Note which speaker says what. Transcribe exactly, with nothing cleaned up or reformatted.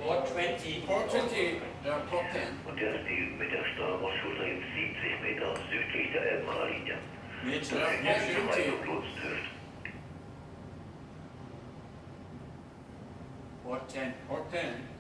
Speaker 1: Port zwanzig.
Speaker 2: Port zwanzig, ja, Port zehn.
Speaker 3: Und der ist die mit der Steuerungsschulter jetzt siebzig Meter südlich der Elbener Linie.
Speaker 1: Jetzt
Speaker 2: Ja,
Speaker 3: In
Speaker 2: ja,
Speaker 3: die
Speaker 2: siebzig.
Speaker 3: Richtung Lotsenhöft.
Speaker 1: Port zehn.
Speaker 2: Port zehn.